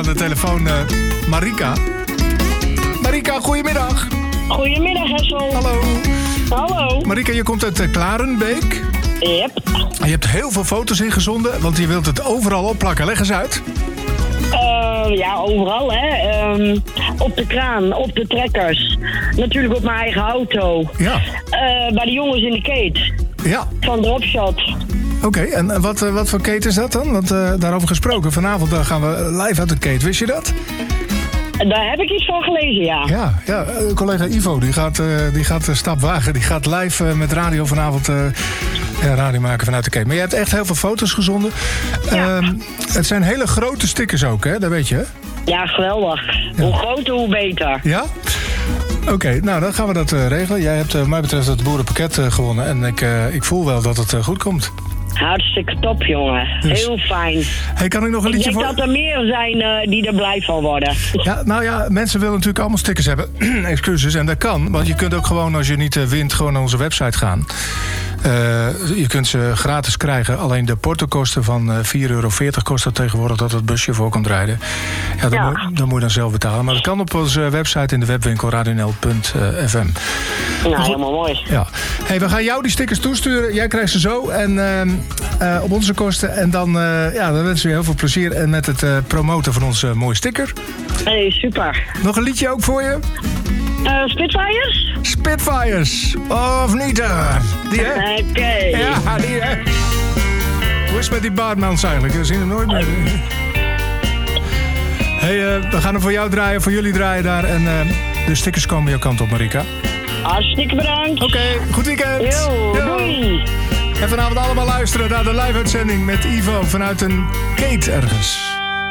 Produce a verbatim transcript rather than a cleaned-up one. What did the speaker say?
aan de telefoon uh, Marika. Marika, goedemiddag. Goedemiddag, Hessel. Hallo. Hallo. Marika, je komt uit uh, Klarenbeek. Yep. Je hebt heel veel foto's ingezonden, want je wilt het overal opplakken. Leg eens uit. Uh, ja, overal, hè. Um, op de kraan, op de trekkers. Natuurlijk op mijn eigen auto. Ja. Uh, bij de jongens in de kate. Ja. Van Dropshot. Oké, okay, en wat, uh, wat voor kate is dat dan? Want uh, daarover gesproken, vanavond uh, gaan we live uit de kate. Wist je dat? Daar heb ik iets van gelezen, ja. Ja, ja uh, collega Ivo, die gaat, uh, die gaat de stap wagen. Die gaat live uh, met radio vanavond uh, ja, radio maken vanuit de kate. Maar je hebt echt heel veel foto's gezonden. Ja. Uh, het zijn hele grote stickers ook, hè? Dat weet je, hè? Ja, geweldig. Ja. Hoe groter, hoe beter. Ja? Oké, okay, nou dan gaan we dat uh, regelen. Jij hebt, uh, mij betreft, het boerenpakket uh, gewonnen. En ik, uh, ik voel wel dat het uh, goed komt. Hartstikke top, jongen. Dus, heel fijn. Hey, kan ik nog een ik liedje denk voor... dat er meer zijn uh, die er blij van worden. Ja, nou ja, mensen willen natuurlijk allemaal stickers hebben. Excuses, en dat kan. Want je kunt ook gewoon, als je niet uh, wint, gewoon naar onze website gaan. Uh, je kunt ze gratis krijgen. Alleen de portokosten van uh, vier euro veertig kost dat tegenwoordig dat het busje voor komt rijden. Ja, dan, ja. Moet, dan moet je dan zelf betalen. Maar dat kan op onze website in de webwinkel radio n l punt f m. Nou, helemaal mooi. Ja. Hey, we gaan jou die stickers toesturen. Jij krijgt ze zo en uh, uh, op onze kosten. En dan, uh, ja, dan wensen we je heel veel plezier en met het uh, promoten van onze uh, mooie sticker. Hey, super. Nog een liedje ook voor je? Uh, Spitfires? Spitfires. Of niet? Uh, die, hè? Oké. Okay. Ja, die, hè? Hoe is het met die Baardmans eigenlijk? We zien hem nooit meer. Hey, uh, we gaan hem voor jou draaien, voor jullie draaien daar. En uh, de stickers komen jouw kant op, Marika. Hartstikke bedankt. Oké, okay, goed weekend. Yo, Yo. Doei. En vanavond allemaal luisteren naar de live-uitzending met Ivo vanuit een kate ergens.